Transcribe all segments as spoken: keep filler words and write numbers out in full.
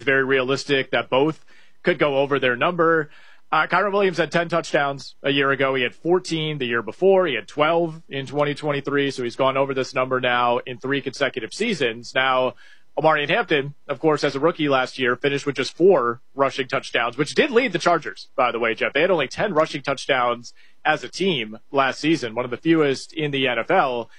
very realistic that both could go over their number. Uh, Kyren Williams had ten touchdowns a year ago. He had fourteen the year before. He had twelve in twenty twenty-three. So he's gone over this number now in three consecutive seasons. Now, Omarion Hampton, of course, as a rookie last year, finished with just four rushing touchdowns, which did lead the Chargers, by the way, Jeff. They had only ten rushing touchdowns as a team last season, one of the fewest in the N F L.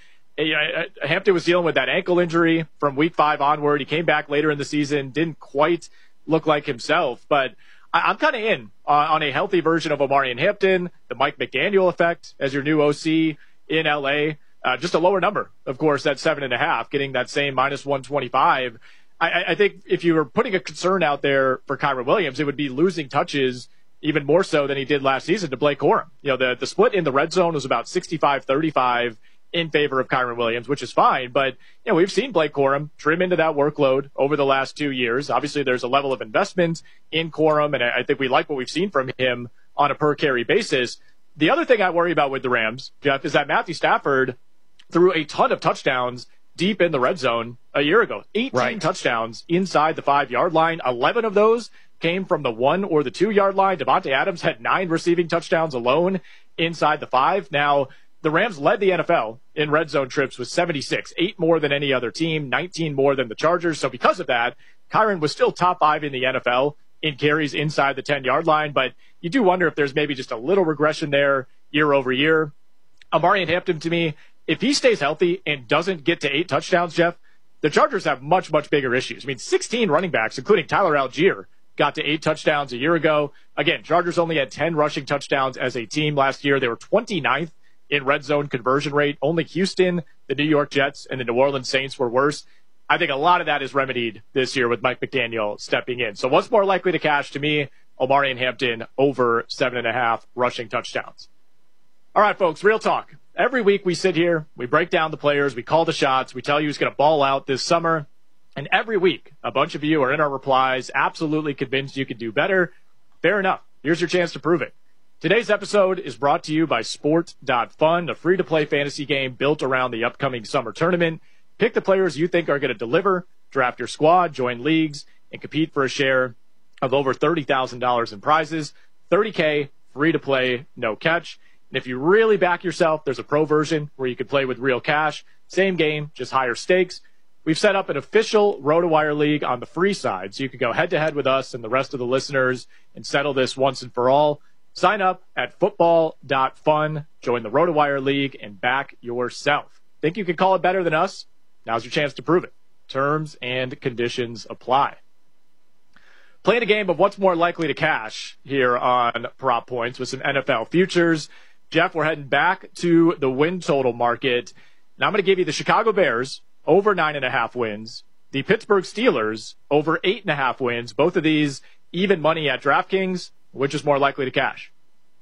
Hampton was dealing with that ankle injury from week five onward. He came back later in the season, didn't quite look like himself, but I'm kind of in on a healthy version of Omarion Hampton, the Mike McDaniel effect as your new O C in L A. Uh, just a lower number, of course, at seven and a half, getting that same minus one twenty-five. I, I think if you were putting a concern out there for Kyren Williams, it would be losing touches even more so than he did last season to Blake Corum. You know, the, the split in the red zone was about sixty-five thirty-five in favor of Kyren Williams, which is fine. But, you know, we've seen Blake Corum trim into that workload over the last two years. Obviously, there's a level of investment in Corum, and I think we like what we've seen from him on a per-carry basis. The other thing I worry about with the Rams, Jeff, is that Matthew Stafford threw a ton of touchdowns deep in the red zone a year ago. eighteen right. touchdowns inside the five-yard line. eleven of those came from the one or the two-yard line. Devontae Adams had nine receiving touchdowns alone inside the five. Now, the Rams led the N F L in red zone trips with seventy-six, eight more than any other team, nineteen more than the Chargers. So because of that, Kyren was still top five in the N F L in carries inside the ten-yard line. But you do wonder if there's maybe just a little regression there year over year. Omarion Hampton, to me, if he stays healthy and doesn't get to eight touchdowns, Jeff, the Chargers have much, much bigger issues. I mean, sixteen running backs, including Tyler Algier, got to eight touchdowns a year ago. Again, Chargers only had ten rushing touchdowns as a team last year. They were twenty-ninth in red zone conversion rate. Only Houston, the New York Jets, and the New Orleans Saints were worse. I think a lot of that is remedied this year with Mike McDaniel stepping in. So what's more likely to cash to me? Omarion Hampton over seven and a half rushing touchdowns. All right, folks, real talk. Every week we sit here, we break down the players, we call the shots, we tell you who's going to ball out this summer. And every week, a bunch of you are in our replies, absolutely convinced you could do better. Fair enough. Here's your chance to prove it. Today's episode is brought to you by Sport dot Fun, a free-to-play fantasy game built around the upcoming summer tournament. Pick the players you think are going to deliver, draft your squad, join leagues, and compete for a share of over thirty thousand dollars in prizes. thirty K, free-to-play, no catch. And if you really back yourself, there's a pro version where you can play with real cash. Same game, just higher stakes. We've set up an official RotoWire League on the free side, so you can go head-to-head with us and the rest of the listeners and settle this once and for all. Sign up at football dot fun, join the RotoWire League, and back yourself. Think you can call it better than us? Now's your chance to prove it. Terms and conditions apply. Playing a game of what's more likely to cash here on Prop Points with some N F L futures. Jeff, we're heading back to the win total market. Now I'm going to give you the Chicago Bears over nine and a half wins, the Pittsburgh Steelers over eight and a half wins. Both of these even money at DraftKings. Which is more likely to cash?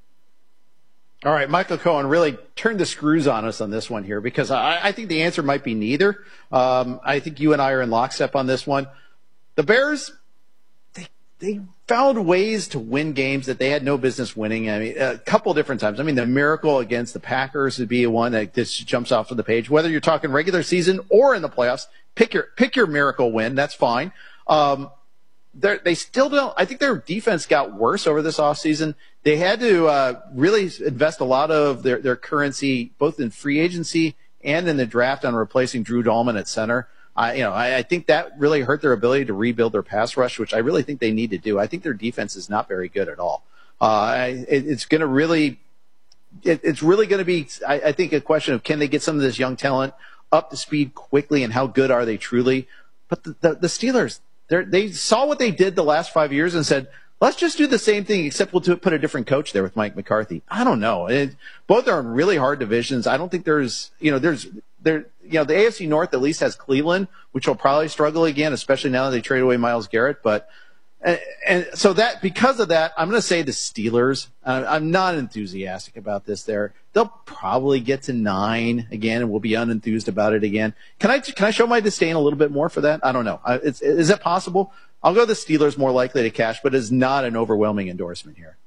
All right, Michael Cohen really turned the screws on us on this one here because I, I think the answer might be neither. Um, I think you and I are in lockstep on this one. The Bears, they they found ways to win games that they had no business winning. I mean, a couple different times. I mean, the miracle against the Packers would be one that just jumps off of the page. Whether you're talking regular season or in the playoffs, pick your pick your miracle win. That's fine. Um, They're, they still don't. I think their defense got worse over this offseason. They had to uh, really invest a lot of their, their currency, both in free agency and in the draft, on replacing Drew Dahlman at center. I, you know, I, I think that really hurt their ability to rebuild their pass rush, which I really think they need to do. I think their defense is not very good at all. Uh, it, it's going to really, it, it's really going to be, I, I think, a question of can they get some of this young talent up to speed quickly, and how good are they truly? But the, the, the Steelers. They're, they saw what they did the last five years and said, let's just do the same thing, except we'll do, put a different coach there with Mike McCarthy. I don't know. It, both are in really hard divisions. I don't think there's, you know, there's, there, you know, the A F C North at least has Cleveland, which will probably struggle again, especially now that they trade away Myles Garrett. But, and, and so that, because of that, I'm going to say the Steelers. Uh, I'm not enthusiastic about this there. They'll probably get to nine again, and we'll be unenthused about it again. Can I can I show my disdain a little bit more for that? I don't know. Uh, it's, is it possible? I'll go the Steelers more likely to cash, but it's not an overwhelming endorsement here.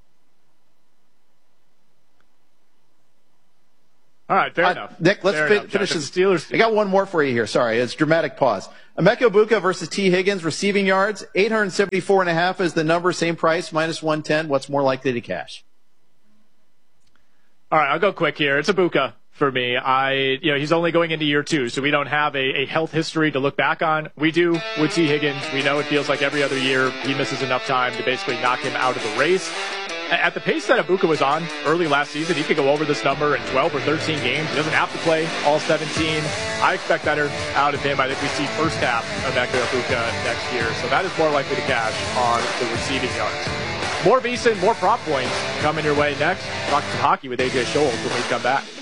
All right, fair uh, enough. Nick, let's fair fi- enough, finish the this. Steelers. I got one more for you here. Sorry, it's dramatic pause. Emeka Egbuka versus T. Higgins, receiving yards, eight seventy-four and a half is the number, same price, minus one ten. What's more likely to cash? All right, I'll go quick here. It's Egbuka for me. I, you know, he's only going into year two, so we don't have a, a health history to look back on. We do with T. Higgins. We know it feels like every other year he misses enough time to basically knock him out of the race. At the pace that Egbuka was on early last season, he could go over this number in twelve or thirteen games. He doesn't have to play all seventeen. I expect better out of him. I think we see first half of Emeka Egbuka next year. So that is more likely to cash on the receiving yards. More VSiN, more prop points coming your way next. Talk some hockey with A J Scholz when we come back.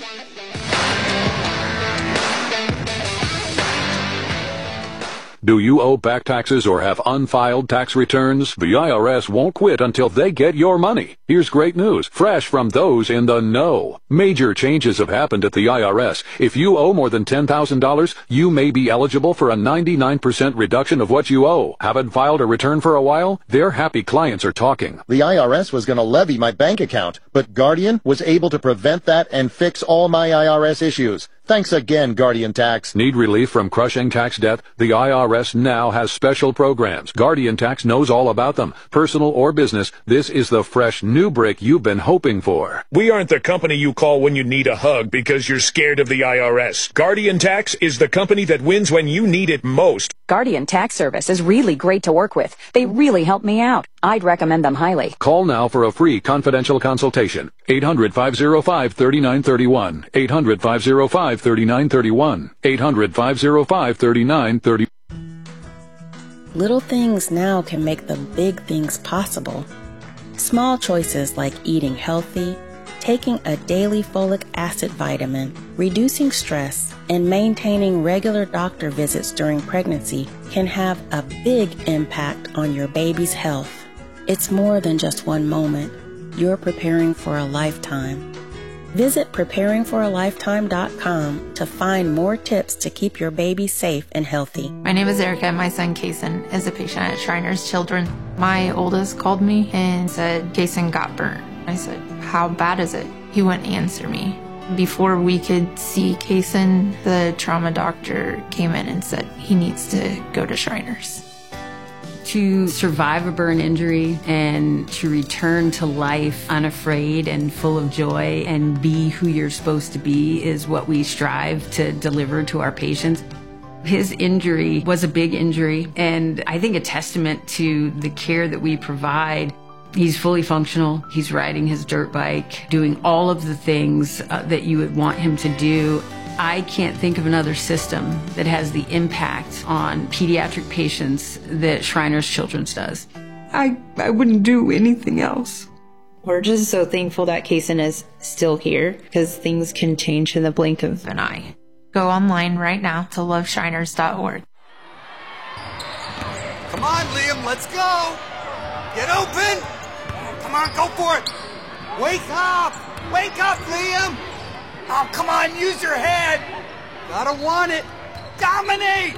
Do you owe back taxes or have unfiled tax returns? The I R S won't quit until they get your money. Here's great news, fresh from those in the know. Major changes have happened at the I R S. If you owe more than ten thousand dollars, you may be eligible for a ninety-nine percent reduction of what you owe. Haven't filed a return for a while? Their happy clients are talking. The I R S was going to levy my bank account, but Guardian was able to prevent that and fix all my I R S issues. Thanks again, Guardian Tax. Need relief from crushing tax debt? The I R S now has special programs. Guardian Tax knows all about them. Personal or business, this is the fresh new break you've been hoping for. We aren't the company you call when you need a hug because you're scared of the I R S. Guardian Tax is the company that wins when you need it most. Guardian Tax Service is really great to work with. They really help me out. I'd recommend them highly. Call now for a free confidential consultation. eight hundred, five oh five, three nine three one. eight hundred, five oh five, three nine three one. eight hundred, five oh five, three nine three one. Little things now can make the big things possible. Small choices like eating healthy, taking a daily folic acid vitamin, reducing stress, and maintaining regular doctor visits during pregnancy can have a big impact on your baby's health. It's more than just one moment. You're preparing for a lifetime. Visit preparing for a lifetime dot com to find more tips to keep your baby safe and healthy. My name is Erica. My son, Kason, is a patient at Shriners Children. My oldest called me and said, Kason got burnt. I said, how bad is it? He wouldn't answer me. Before we could see Kason, the trauma doctor came in and said he needs to go to Shriners. To survive a burn injury and to return to life unafraid and full of joy and be who you're supposed to be is what we strive to deliver to our patients. His injury was a big injury, and I think a testament to the care that we provide. He's fully functional. He's riding his dirt bike, doing all of the things uh, that you would want him to do. I can't think of another system that has the impact on pediatric patients that Shriners Children's does. I, I wouldn't do anything else. We're just so thankful that Kason is still here because things can change in the blink of an eye. Go online right now to love shriners dot org. Come on, Liam, let's go. Get open. Come on, go for it. Wake up. Wake up, Liam. Oh, come on, use your head. Gotta want it. Dominate.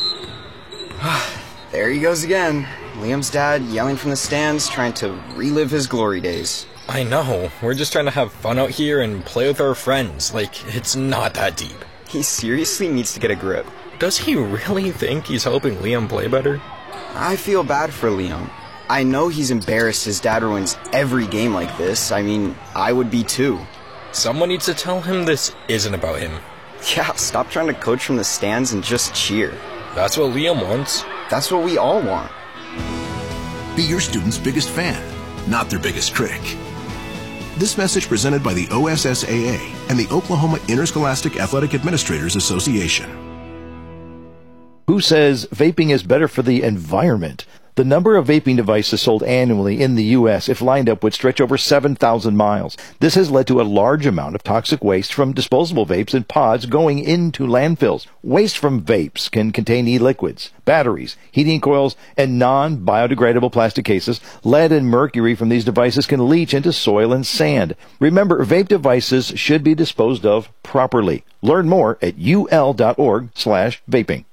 There he goes again. Liam's dad yelling from the stands, trying to relive his glory days. I know. We're just trying to have fun out here and play with our friends. Like, it's not that deep. He seriously needs to get a grip. Does he really think he's helping Liam play better? I feel bad for Liam. I know he's embarrassed his dad ruins every game like this. I mean, I would be too. Someone needs to tell him this isn't about him. Yeah, stop trying to coach from the stands and just cheer. That's what Liam wants. That's what we all want. Be your student's biggest fan, not their biggest critic. This message presented by the O S S A A and the Oklahoma Interscholastic Athletic Administrators Association. Who says vaping is better for the environment? The number of vaping devices sold annually in the U S, if lined up, would stretch over seven thousand miles. This has led to a large amount of toxic waste from disposable vapes and pods going into landfills. Waste from vapes can contain e-liquids, batteries, heating coils, and non-biodegradable plastic cases. Lead and mercury from these devices can leach into soil and sand. Remember, vape devices should be disposed of properly. Learn more at U L dot org slash vaping.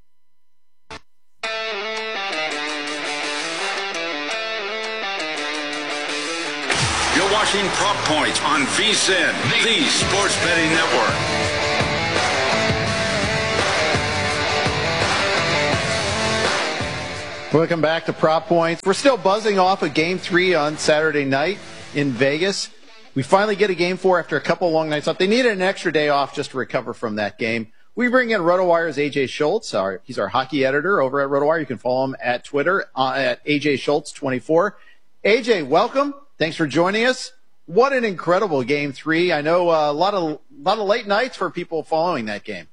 Watching Prop Points on VSiN, the Sports Betting Network. Welcome back to Prop Points. We're still buzzing off of Game three on Saturday night in Vegas. We finally get a Game four after a couple long nights off. They needed an extra day off just to recover from that game. We bring in RotoWire's A J Schultz. Our, he's our hockey editor over at RotoWire. You can follow him at Twitter uh, at A J Schultz twenty-four. A J, welcome. Thanks for joining us. What an incredible Game three. I know uh, a lot of, a lot of late nights for people following that game.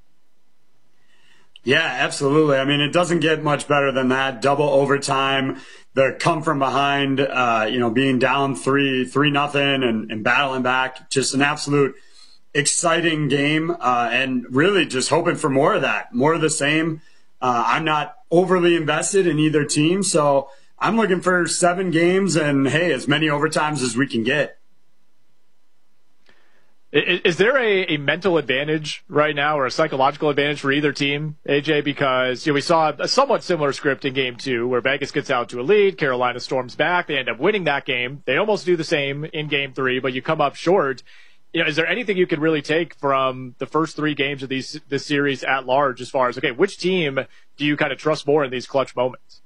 Yeah, absolutely. I mean, it doesn't get much better than that. Double overtime, the come from behind, uh, you know, being down three, three nothing and, and battling back. Just an absolute exciting game, uh, and really just hoping for more of that, more of the same. Uh, I'm not overly invested in either team, so I'm looking for seven games and, hey, as many overtimes as we can get. Is there a, a mental advantage right now or a psychological advantage for either team, A J? Because you know, we saw a somewhat similar script in game two where Vegas gets out to a lead, Carolina storms back, they end up winning that game. They almost do the same in game three, but you come up short. You know, is there anything you could really take from the first three games of these this series at large as far as, okay, which team do you kind of trust more in these clutch moments?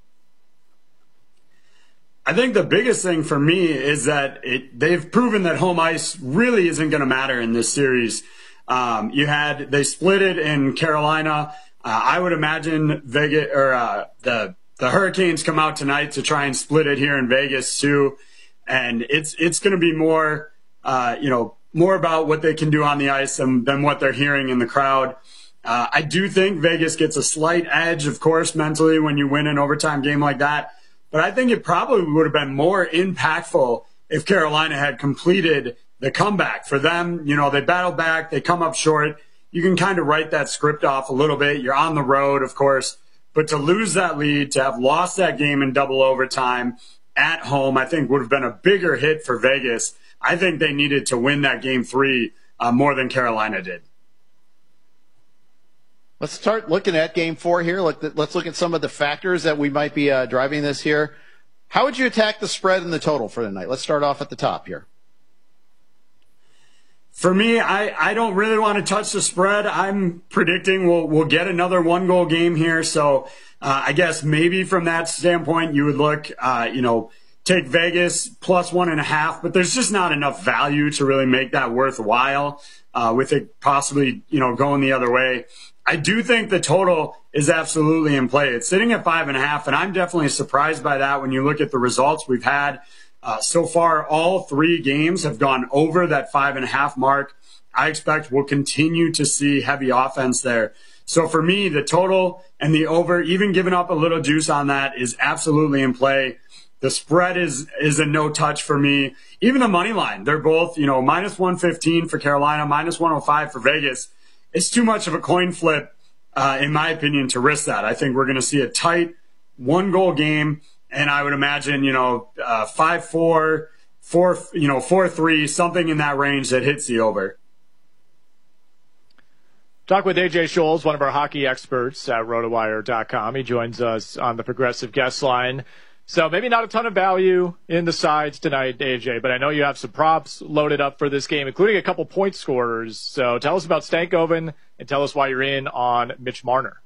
I think the biggest thing for me is that it, they've proven that home ice really isn't going to matter in this series. Um, you had they split it in Carolina. Uh, I would imagine Vegas or uh, the the Hurricanes come out tonight to try and split it here in Vegas too, and it's it's going to be more uh, you know more about what they can do on the ice than, than what they're hearing in the crowd. Uh, I do think Vegas gets a slight edge, of course, mentally when you win an overtime game like that. But I think it probably would have been more impactful if Carolina had completed the comeback. For them, you know, they battle back, they come up short. You can kind of write that script off a little bit. You're on the road, of course. But to lose that lead, to have lost that game in double overtime at home, I think would have been a bigger hit for Vegas. I think they needed to win that game three uh, more than Carolina did. Let's start looking at game four here. Let's look at some of the factors that we might be uh, driving this here. How would you attack the spread and the total for the night? Let's start off at the top here. For me, I, I don't really want to touch the spread. I'm predicting we'll we'll get another one-goal game here. So uh, I guess maybe from that standpoint, you would look, uh, you know, take Vegas plus one and a half. But there's just not enough value to really make that worthwhile uh, with it possibly, you know, going the other way. I do think the total is absolutely in play. It's sitting at five and a half, and I'm definitely surprised by that when you look at the results we've had. Uh, so far, all three games have gone over that five and a half mark. I expect we'll continue to see heavy offense there. So for me, the total and the over, even giving up a little juice on that, is absolutely in play. The spread is is a no touch for me. Even the money line, they're both, you know, minus one fifteen for Carolina, minus one oh five for Vegas. It's too much of a coin flip, uh, in my opinion, to risk that. I think we're going to see a tight one-goal game, and I would imagine, you know, uh, five four, four, you know, four three, something in that range that hits the over. Talk with A J Schultz, one of our hockey experts at rotowire dot com. He joins us on the Progressive guest line. So maybe not a ton of value in the sides tonight, A J, but I know you have some props loaded up for this game, including a couple point scorers. So tell us about Stankoven and tell us why you're in on Mitch Marner.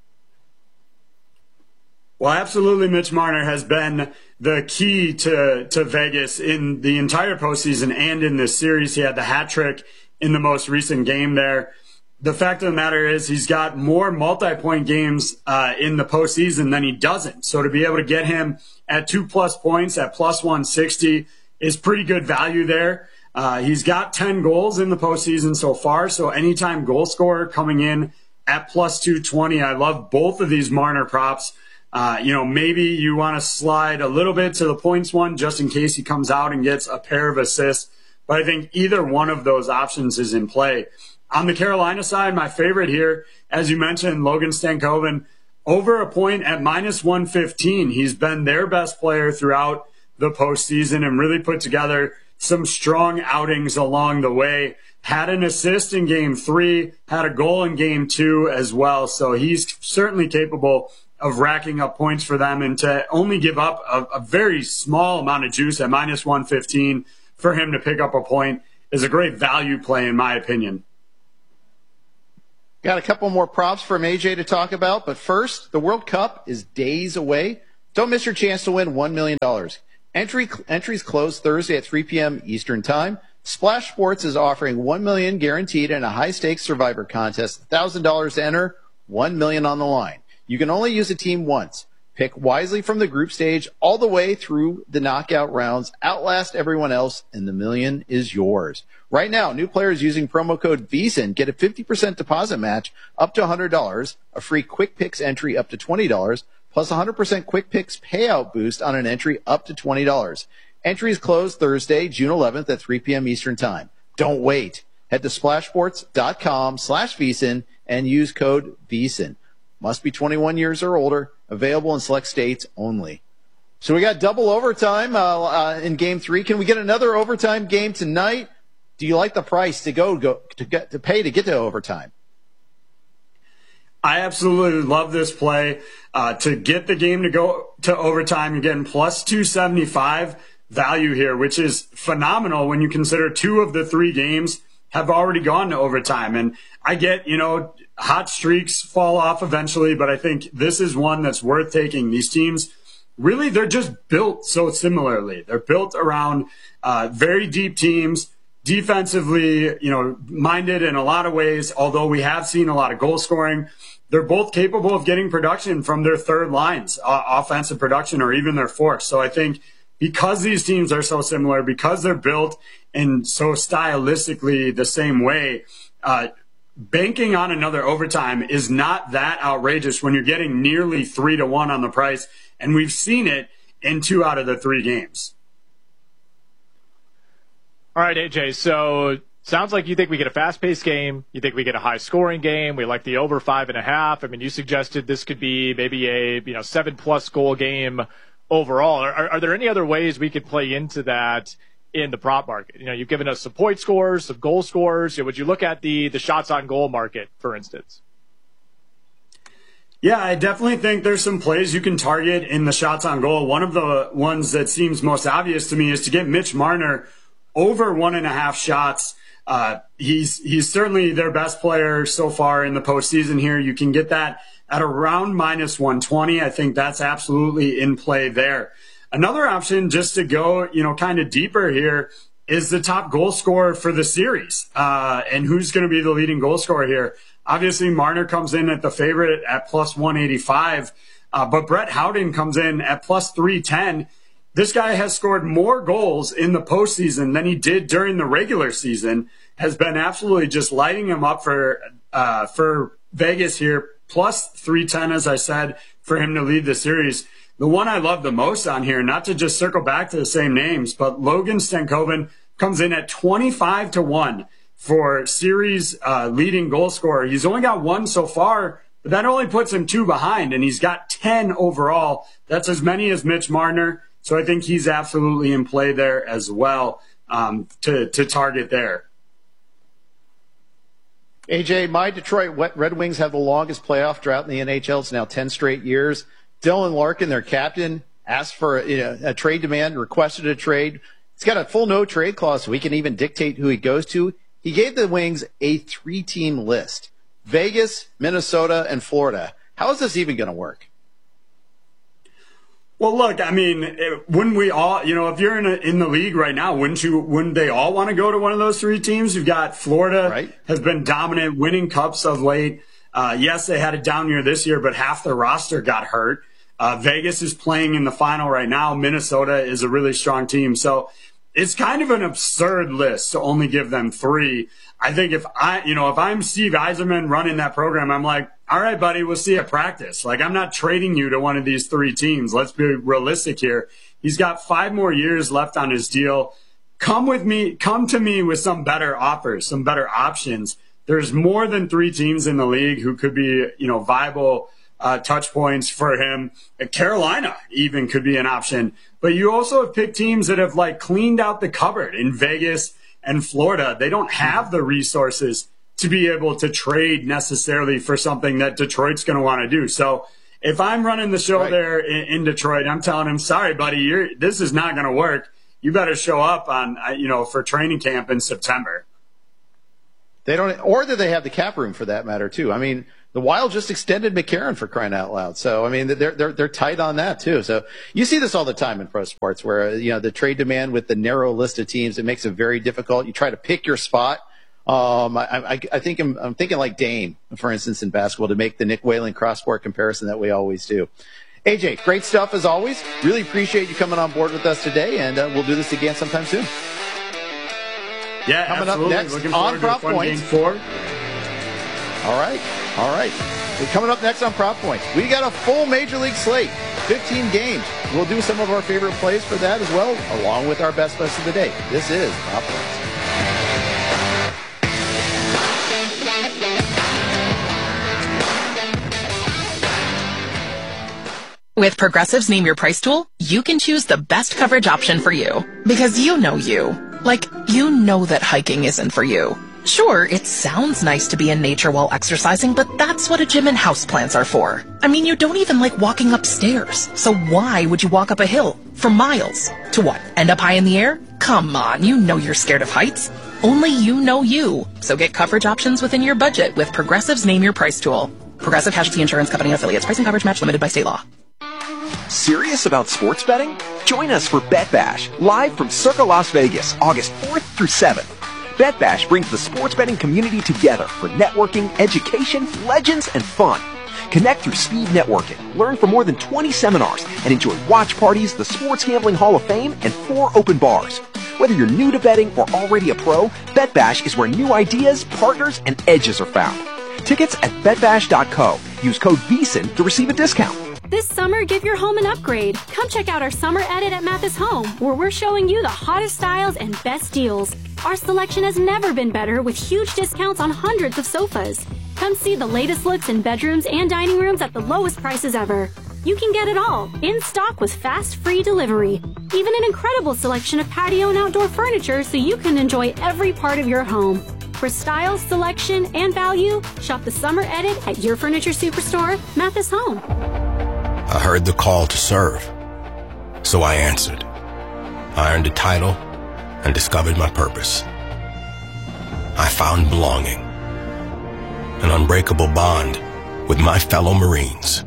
Well, absolutely, Mitch Marner has been the key to, to Vegas in the entire postseason and in this series. He had the hat trick in the most recent game there. The fact of the matter is he's got more multi-point games uh, in the postseason than he doesn't. So to be able to get him at two plus points at plus one sixty is pretty good value there. Uh, he's got ten goals in the postseason so far. So anytime goal scorer coming in at plus two twenty, I love both of these Marner props. Uh, you know, maybe you want to slide a little bit to the points one just in case he comes out and gets a pair of assists. But I think either one of those options is in play. On the Carolina side, my favorite here, as you mentioned, Logan Stankoven, over a point at minus one fifteen. He's been their best player throughout the postseason and really put together some strong outings along the way. Had an assist in game three, had a goal in game two as well. So he's certainly capable of racking up points for them, and to only give up a, a very small amount of juice at minus one fifteen for him to pick up a point is a great value play in my opinion. Got a couple more props from A J to talk about, but first, the World Cup is days away. Don't miss your chance to win one million dollars. Entry, entries close Thursday at three p.m. Eastern Time. Splash Sports is offering one million dollars guaranteed in a high-stakes Survivor contest. one thousand dollars to enter, one million dollars on the line. You can only use a team once. Pick wisely from the group stage all the way through the knockout rounds. Outlast everyone else, and the million is yours. Right now, new players using promo code VSiN get a fifty percent deposit match up to one hundred dollars, a free Quick Picks entry up to twenty dollars, plus one hundred percent Quick Picks payout boost on an entry up to twenty dollars. Entries close Thursday, June eleventh at three p.m. Eastern Time. Don't wait. Head to splashsports.com slash VSiN and use code VSiN. Must be twenty-one years or older. Available in select states only. So we got double overtime uh, uh, in game three. Can we get another overtime game tonight? Do you like the price to go, go to get to pay to get to overtime? I absolutely love this play. Uh, to get the game to go to overtime, you're getting plus two seventy-five value here, which is phenomenal when you consider two of the three games have already gone to overtime. And I get, you know, hot streaks fall off eventually, but I think this is one that's worth taking. These teams, really, they're just built so similarly. They're built around uh, very deep teams, defensively, you know, minded in a lot of ways, although we have seen a lot of goal scoring. They're both capable of getting production from their third lines, uh, offensive production, or even their fourth. So I think because these teams are so similar, because they're built in so stylistically the same way, uh, banking on another overtime is not that outrageous when you're getting nearly three to one on the price. And we've seen it in two out of the three games. All right, A J, so sounds like you think we get a fast-paced game. You think we get a high-scoring game. We like the over five and a half. I mean, you suggested this could be maybe a you know seven-plus goal game overall. Are, are there any other ways we could play into that in the prop market? You know, you've given us some point scores, some goal scores. You know, would you look at the the shots on goal market, for instance? Yeah, I definitely think there's some plays you can target in the shots on goal. One of the ones that seems most obvious to me is to get Mitch Marner over one and a half shots. Uh, he's he's certainly their best player so far in the postseason here. You can get that at around minus one twenty. I think that's absolutely in play there. Another option, just to go, you know, kind of deeper here, is the top goal scorer for the series. Uh, and who's going to be the leading goal scorer here? Obviously, Marner comes in at the favorite at plus one eighty-five, uh, but Brett Howden comes in at plus three ten. This guy has scored more goals in the postseason than he did during the regular season, has been absolutely just lighting him up for uh, for Vegas here, plus three ten, as I said, for him to lead the series. The one I love the most on here, not to just circle back to the same names, but Logan Stankoven comes in at twenty-five to one for series uh, leading goal scorer. He's only got one so far, but that only puts him two behind, and he's got ten overall. That's as many as Mitch Marner. So I think he's absolutely in play there as well um, to, to target there. A J, my Detroit Red Wings have the longest playoff drought in the N H L. It's now ten straight years. Dylan Larkin, their captain, asked for you know, a trade demand, requested a trade. He's got a full no-trade clause, so he can even dictate who he goes to. He gave the Wings a three-team list: Vegas, Minnesota, and Florida. How is this even going to work? Well, look, I mean, it, wouldn't we all, you know, if you're in a, in the league right now, wouldn't you, wouldn't they all want to go to one of those three teams? You've got Florida, right, has been dominant, winning cups of late. Uh, yes, they had a down year this year, but half their roster got hurt. Uh, Vegas is playing in the final right now. Minnesota is a really strong team. So it's kind of an absurd list to only give them three. I think if I, you know, if I'm Steve Yzerman running that program, I'm like, all right, buddy, we'll see at practice. Like, I'm not trading you to one of these three teams. Let's be realistic here. He's got five more years left on his deal. Come with me, come to me with some better offers, some better options. There's more than three teams in the league who could be, you know, viable uh, touch points for him. Carolina even could be an option. But you also have picked teams that have, like, cleaned out the cupboard in Vegas and Florida. They don't have the resources to be able to trade necessarily for something that Detroit's going to want to do. So if I'm running the show right there in, in Detroit, I'm telling him, sorry, buddy, you're, this is not going to work. You better show up on, you know, for training camp in September. They don't, or do they have the cap room for that matter too? I mean, the Wild just extended McCarron for crying out loud. So, I mean, they're, they're, they're tight on that too. So you see this all the time in pro sports where, you know, the trade demand with the narrow list of teams, it makes it very difficult. You try to pick your spot. Um, I, I, I think I'm, I'm thinking like Dame, for instance, in basketball to make the Nick Whalen cross-sport comparison that we always do. A J, great stuff as always. Really appreciate you coming on board with us today, and uh, we'll do this again sometime soon. Yeah, coming absolutely. up next Looking on forward Prop to a fun Points. Game four. All right, all right. We're coming up next on Prop Points. We got a full Major League slate, fifteen games. We'll do some of our favorite plays for that as well, along with our best bets of the day. This is Prop Points. With Progressive's Name Your Price tool, you can choose the best coverage option for you. Because you know you. Like, you know that hiking isn't for you. Sure, it sounds nice to be in nature while exercising, but that's what a gym and houseplants are for. I mean, you don't even like walking upstairs. So why would you walk up a hill for miles? To what, end up high in the air? Come on, you know you're scared of heights. Only you know you. So get coverage options within your budget with Progressive's Name Your Price tool. Progressive Casualty Insurance Company affiliates. Price and coverage match limited by state law. Serious about sports betting? Join us for Bet Bash, live from Circa Las Vegas, August fourth through seventh. Bet Bash brings the sports betting community together for networking, education, legends, and fun. Connect through speed networking, learn from more than twenty seminars, and enjoy watch parties, the Sports Gambling Hall of Fame, and four open bars. Whether you're new to betting or already a pro, Bet Bash is where new ideas, partners, and edges are found. Tickets at bet bash dot co. Use code V S I N to receive a discount. This summer, give your home an upgrade. Come check out our summer edit at Mathis Home, where we're showing you the hottest styles and best deals. Our selection has never been better, with huge discounts on hundreds of sofas. Come see the latest looks in bedrooms and dining rooms at the lowest prices ever. You can get it all, in stock with fast, free delivery. Even an incredible selection of patio and outdoor furniture so you can enjoy every part of your home. For style, selection, and value, shop the summer edit at your furniture superstore, Mathis Home. I heard the call to serve, so I answered. I earned a title and discovered my purpose. I found belonging, an unbreakable bond with my fellow Marines.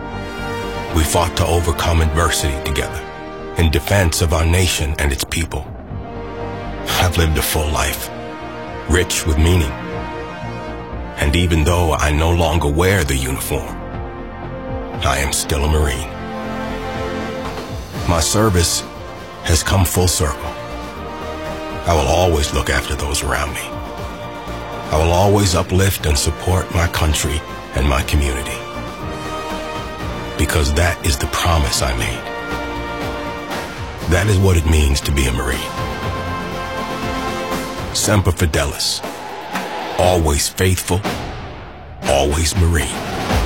We fought to overcome adversity together in defense of our nation and its people. I've lived a full life, rich with meaning. And even though I no longer wear the uniform, I am still a Marine. My service has come full circle. I will always look after those around me. I will always uplift and support my country and my community. Because that is the promise I made. That is what it means to be a Marine. Semper Fidelis. Always faithful, always Marine.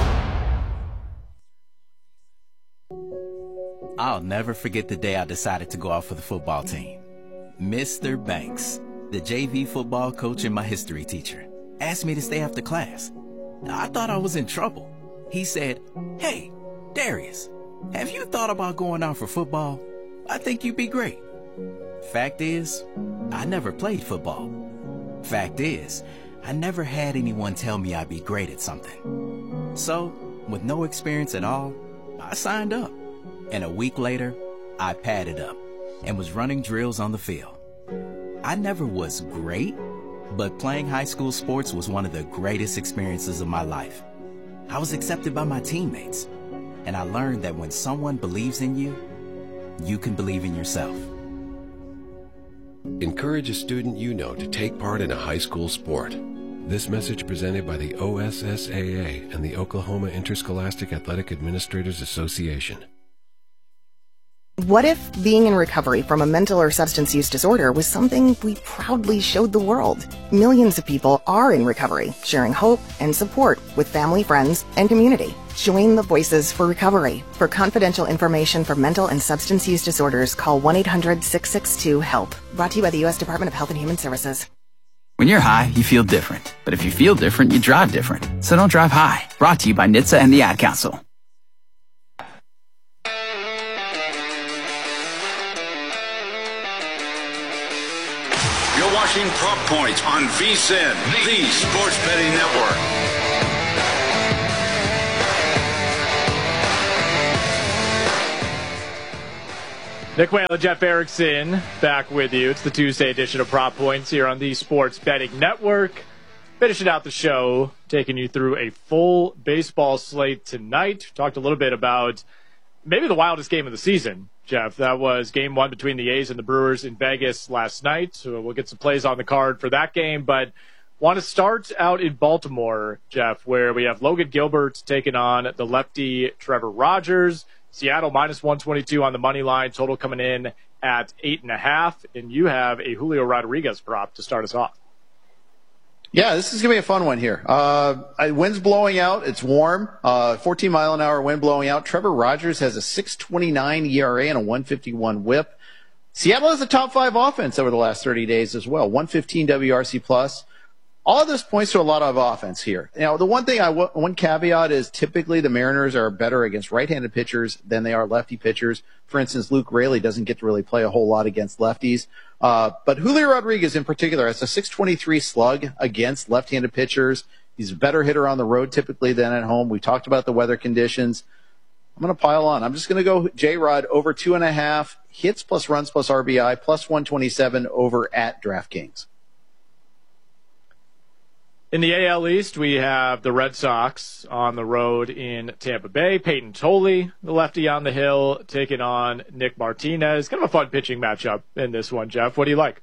I'll never forget the day I decided to go out for the football team. Mister Banks, the J V football coach and my history teacher, asked me to stay after class. I thought I was in trouble. He said, "Hey, Darius, have you thought about going out for football? I think you'd be great." Fact is, I never played football. Fact is, I never had anyone tell me I'd be great at something. So, with no experience at all, I signed up. And a week later, I padded up and was running drills on the field. I never was great, but playing high school sports was one of the greatest experiences of my life. I was accepted by my teammates, and I learned that when someone believes in you, you can believe in yourself. Encourage a student you know to take part in a high school sport. This message presented by the O S S A A and the Oklahoma Interscholastic Athletic Administrators Association. What if being in recovery from a mental or substance use disorder was something we proudly showed the world? Millions of people are in recovery, sharing hope and support with family, friends, and community. Join the Voices for Recovery. For confidential information for mental and substance use disorders, call one eight hundred six six two HELP. Brought to you by the U S Department of Health and Human Services. When you're high, you feel different. But if you feel different, you drive different. So don't drive high. Brought to you by N H T S A and the Ad Council. You're watching Prop Points on V S I N, the Sports Betting Network. Nick Whalen, Jeff Erickson, back with you. It's the Tuesday edition of Prop Points here on the Sports Betting Network. Finishing out the show, taking you through a full baseball slate tonight. Talked a little bit about maybe the wildest game of the season, Jeff. That was game one between the A's and the Brewers in Vegas last night. So we'll get some plays on the card for that game. But want to start out in Baltimore, Jeff, where we have Logan Gilbert taking on the lefty Trevor Rogers. Seattle minus one twenty-two on the money line, total coming in at eight and a half. And you have a Julio Rodriguez prop to start us off. Yeah, this is going to be a fun one here. Uh, wind's blowing out. It's warm. Uh, fourteen mile an hour wind blowing out. Trevor Rogers has a six twenty-nine E R A and a one fifty-one whip. Seattle has a top five offense over the last thirty days as well. one fifteen W R C plus. All of this points to a lot of offense here. Now, the one thing I w- one caveat is typically the Mariners are better against right-handed pitchers than they are lefty pitchers. For instance, Luke Raley doesn't get to really play a whole lot against lefties. Uh, but Julio Rodriguez in particular has a six twenty-three slug against left-handed pitchers. He's a better hitter on the road typically than at home. We talked about the weather conditions. I'm going to pile on. I'm just going to go J-Rod over two and a half, hits plus runs plus R B I, plus one twenty-seven over at DraftKings. In the A L East, we have the Red Sox on the road in Tampa Bay. Peyton Tolley, the lefty on the hill, taking on Nick Martinez. Kind of a fun pitching matchup in this one, Jeff. What do you like?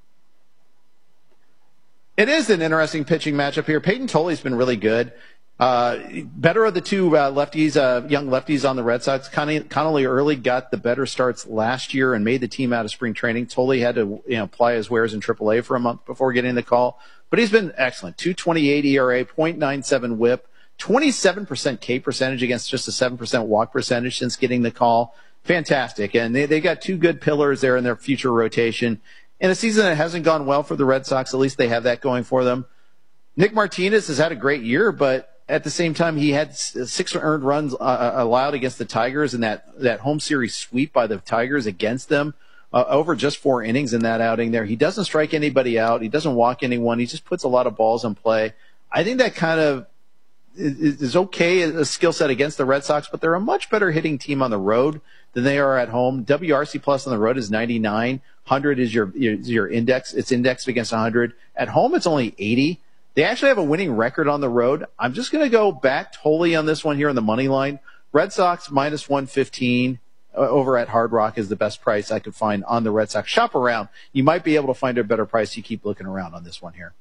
It is an interesting pitching matchup here. Peyton Tolley's been really good. Uh, better of the two uh, lefties, uh, young lefties on the Red Sox. Con- Connolly early got the better starts last year and made the team out of spring training. Tolley had to you know, apply his wares in triple A for a month before getting the call. But he's been excellent. two twenty-eight E R A, point nine seven whip, twenty-seven percent K percentage against just a seven percent walk percentage since getting the call. Fantastic. And they, they got two good pillars there in their future rotation. In a season that hasn't gone well for the Red Sox, at least they have that going for them. Nick Martinez has had a great year, but at the same time, he had six earned runs uh, allowed against the Tigers in that, that home series sweep by the Tigers against them. Uh, over just four innings in that outing there. He doesn't strike anybody out. He doesn't walk anyone. He just puts a lot of balls in play. I think that kind of is, is okay as a skill set against the Red Sox, but they're a much better hitting team on the road than they are at home. W R C plus on the road is ninety-nine. one hundred is your, your, your index. It's indexed against one hundred. At home, it's only eighty. They actually have a winning record on the road. I'm just going to go back totally on this one here on the money line. Red Sox minus one fifteen. Over at Hard Rock is the best price I could find on the Red Sox. Shop around. You might be able to find a better price. You keep looking around on this one here.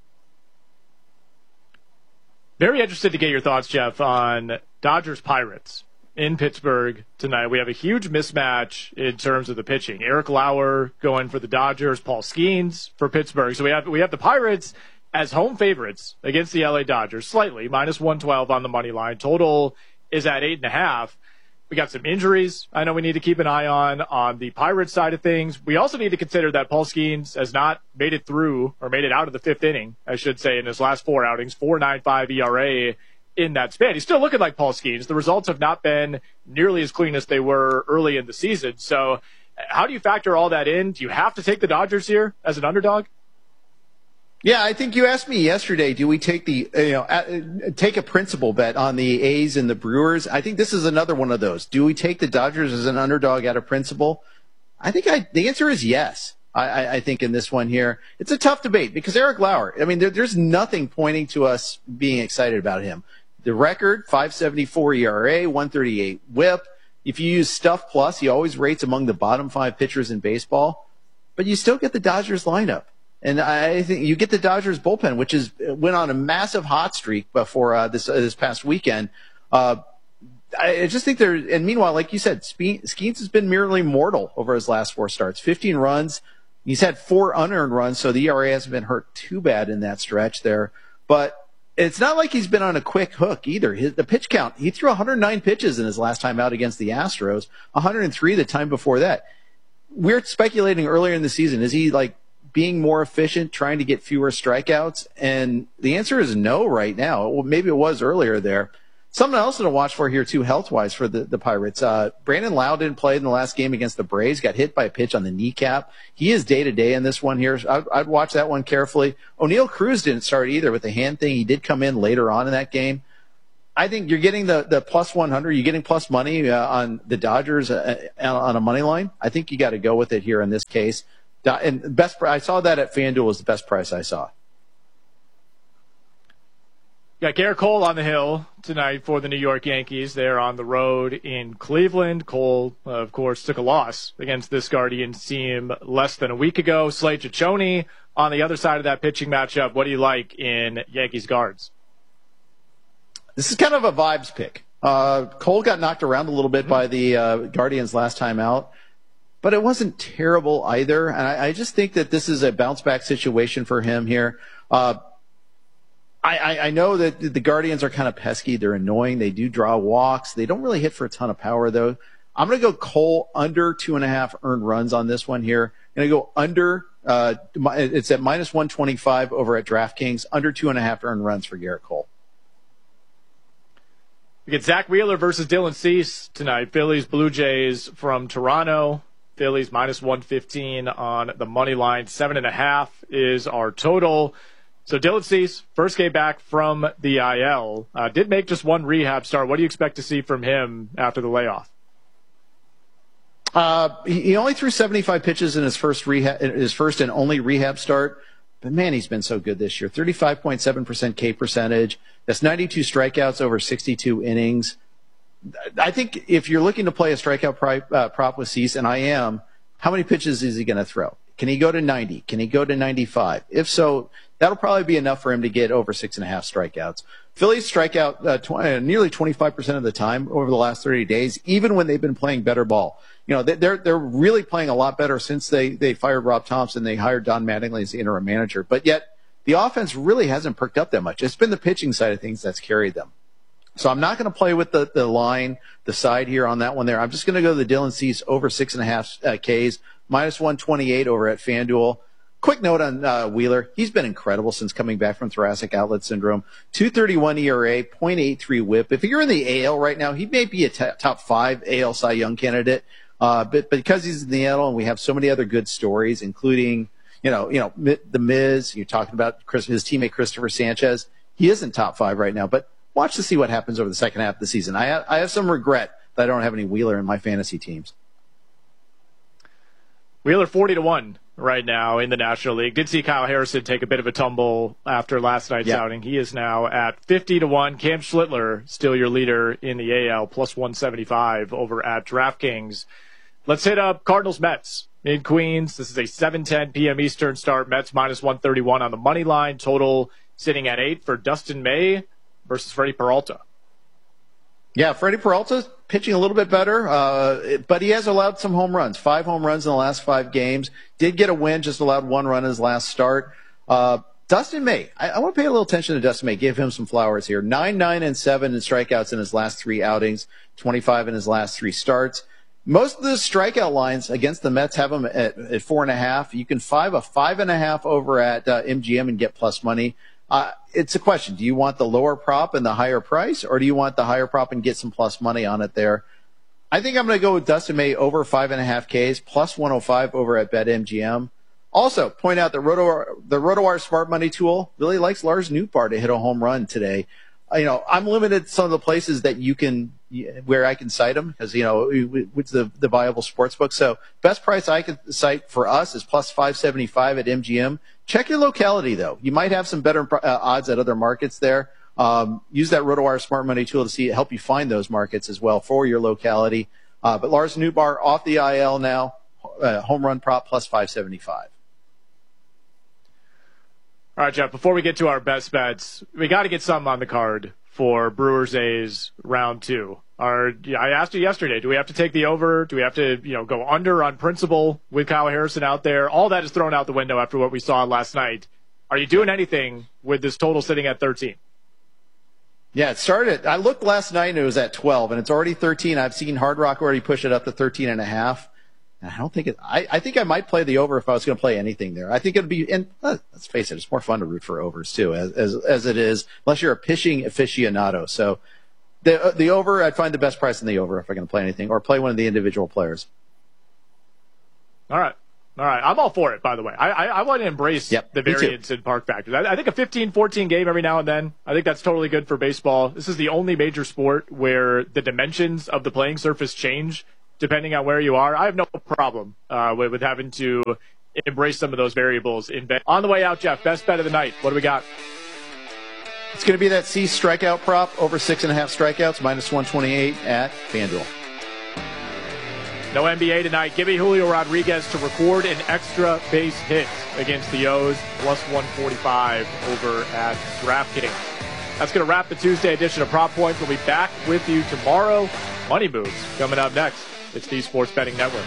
Very interested to get your thoughts, Jeff, on Dodgers Pirates in Pittsburgh tonight. We have a huge mismatch in terms of the pitching. Eric Lauer going for the Dodgers, Paul Skeens for Pittsburgh. So we have we have the Pirates as home favorites against the L A Dodgers, slightly, minus one twelve on the money line. Total is at eight and a half. We got some injuries I know we need to keep an eye on on the Pirates side of things. We also need to consider that Paul Skeens has not made it through or made it out of the fifth inning, I should say, in his last four outings, four point nine five E R A in that span. He's still looking like Paul Skeens. The results have not been nearly as clean as they were early in the season. So how do you factor all that in? Do you have to take the Dodgers here as an underdog? Yeah, I think you asked me yesterday, do we take the, you know, uh, take a principal bet on the A's and the Brewers? I think this is another one of those. Do we take the Dodgers as an underdog at a principal? I think I, the answer is yes. I, I, I think in this one here, it's a tough debate because Eric Lauer, I mean, there, there's nothing pointing to us being excited about him. The record, five seventy-four E R A, one thirty-eight whip. If you use Stuff Plus, he always rates among the bottom five pitchers in baseball, but you still get the Dodgers lineup. And I think you get the Dodgers bullpen, which is went on a massive hot streak before uh, this uh, this past weekend. Uh, I just think they're, and meanwhile, like you said, Skeens has been merely mortal over his last four starts. fifteen runs. He's had four unearned runs, so the E R A hasn't been hurt too bad in that stretch there. But it's not like he's been on a quick hook either. His, the pitch count, he threw one hundred nine pitches in his last time out against the Astros, one hundred three the time before that. We're speculating earlier in the season, is he like being more efficient, trying to get fewer strikeouts? And the answer is no right now. Well, maybe it was earlier there. Something else to watch for here, too, health-wise for the, the Pirates. Uh, Brandon Lau didn't play in the last game against the Braves, got hit by a pitch on the kneecap. He is day-to-day in this one here. I'd, I'd watch that one carefully. O'Neal Cruz didn't start either with the hand thing. He did come in later on in that game. I think you're getting the, the plus one hundred. You're getting plus money uh, on the Dodgers uh, on a money line. I think you got to go with it here in this case. And best, I saw that at FanDuel was the best price I saw. Got Garrett Cole on the hill tonight for the New York Yankees. They're on the road in Cleveland. Cole, uh, of course, took a loss against this Guardians team less than a week ago. Slade Ciccone on the other side of that pitching matchup. What do you like in Yankees guards? This is kind of a vibes pick. Uh, Cole got knocked around a little bit by the uh, Guardians last time out, but it wasn't terrible either. And I, I just think that this is a bounce-back situation for him here. Uh, I, I, I know that the Guardians are kind of pesky. They're annoying. They do draw walks. They don't really hit for a ton of power, though. I'm going to go Cole under two and a half earned runs on this one here. I'm going to go under. Uh, it's at minus one twenty-five over at DraftKings. Under two and a half earned runs for Garrett Cole. We get Zach Wheeler versus Dylan Cease tonight. Phillies, Blue Jays from Toronto. Phillies minus one fifteen on the money line. Seven and a half is our total. So Dylan Cease, first game back from the I L, uh, did make just one rehab start. What do you expect to see from him after the layoff? Uh, he only threw seventy-five pitches in his first rehab, his first and only rehab start. But man, he's been so good this year. thirty-five point seven percent K percentage. That's ninety-two strikeouts over sixty-two innings. I think if you're looking to play a strikeout prop, uh, prop with Cease, and I am, how many pitches is he going to throw? Can he go to ninety? Can he go to ninety-five? If so, that'll probably be enough for him to get over six and a half strikeouts. Phillies strike out uh, tw- uh, nearly twenty-five percent of the time over the last thirty days, even when they've been playing better ball. You know, they're they're really playing a lot better since they, they fired Rob Thompson. They hired Don Mattingly as the interim manager. But yet, the offense really hasn't perked up that much. It's been the pitching side of things that's carried them. So I'm not going to play with the, the line, the side here on that one there. I'm just going to go to the Dylan Cease over six and a half uh, Ks, minus one twenty-eight over at FanDuel. Quick note on uh, Wheeler. He's been incredible since coming back from thoracic outlet syndrome. two thirty-one E R A, point eight three whip. If you're in the A L right now, he may be a t- top five A L Cy Young candidate. Uh, but, but because he's in the A L and we have so many other good stories, including, you know, you know, the Miz, you're talking about Chris, his teammate Christopher Sanchez. He isn't top five right now, but watch to see what happens over the second half of the season. I have, I have some regret that I don't have any Wheeler in my fantasy teams. Wheeler forty to one right now in the National League. Did see Kyle Harrison take a bit of a tumble after last night's yep. outing. He is now at fifty to one. Cam Schlittler, still your leader in the A L, plus one seventy-five over at DraftKings. Let's hit up Cardinals Mets in Queens. This is a seven ten p.m. Eastern start. Mets minus one thirty-one on the money line. Total sitting at eight for Dustin May versus Freddie Peralta. Yeah, Freddie Peralta pitching a little bit better, uh, but he has allowed some home runs. Five home runs in the last five games. Did get a win, just allowed one run in his last start. Uh, Dustin May, I, I want to pay a little attention to Dustin May. Give him some flowers here. Nine, nine, and seven in strikeouts in his last three outings. twenty-five in his last three starts. Most of the strikeout lines against the Mets have them at, at four and a half. You can five a five and a half over at uh, M G M and get plus money. Uh, it's a question. Do you want the lower prop and the higher price, or do you want the higher prop and get some plus money on it there? I think I'm going to go with Dustin May over five and a half Ks, plus one oh five over at BetMGM. Also, point out that Roto, the RotoWire Smart Money tool really likes Lars Nootbaar to hit a home run today. Uh, you know, I'm limited to some of the places that you can, where I can cite them, because, you know, it's the, the viable sports book. So best price I could cite for us is plus five seventy-five at M G M. Check your locality, though. You might have some better uh, odds at other markets there. Um, use that RotoWire Smart Money tool to see help you find those markets as well for your locality. Uh, but Lars Nootbaar off the I L now, uh, home run prop plus five seventy-five. All right, Jeff, before we get to our best bets, we got to get something on the card for Brewers A's round two. Our, I asked you yesterday, do we have to take the over? Do we have to, you know, go under on principle with Kyle Harrison out there? All that is thrown out the window after what we saw last night. Are you doing anything with this total sitting at thirteen? Yeah, it started. I looked last night and it was at twelve, and it's already thirteen. I've seen Hard Rock already push it up to thirteen and a half. And I don't think it, I, I think I might play the over if I was going to play anything there. I think it'd be, and uh, let's face it, it's more fun to root for overs too, as, as, as it is, unless you're a pitching aficionado. So The, uh, the over, I'd find the best price in the over if I'm going to play anything, or play one of the individual players. All right. All right. I'm all for it, by the way. I I, I want to embrace yep, the variance in park factors. I, I think a fifteen fourteen game every now and then, I think that's totally good for baseball. This is the only major sport where the dimensions of the playing surface change depending on where you are. I have no problem uh, with, with having to embrace some of those variables in bet. On the way out, Jeff, best bet of the night. What do we got? It's going to be that C strikeout prop over six and a half strikeouts, minus one twenty-eight at FanDuel. No N B A tonight. Give me Julio Rodriguez to record an extra base hit against the O's, plus one forty-five over at DraftKings. That's going to wrap the Tuesday edition of Prop Points. We'll be back with you tomorrow. Money Moves coming up next. It's the Sports Betting Network.